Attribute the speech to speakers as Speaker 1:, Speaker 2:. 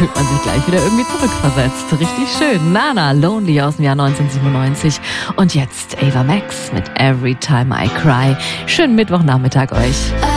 Speaker 1: fühlt man sich gleich wieder irgendwie zurückversetzt. Richtig schön. Nana, Lonely aus dem Jahr 1997. Und jetzt Ava Max mit Every Time I Cry. Schönen Mittwochnachmittag euch.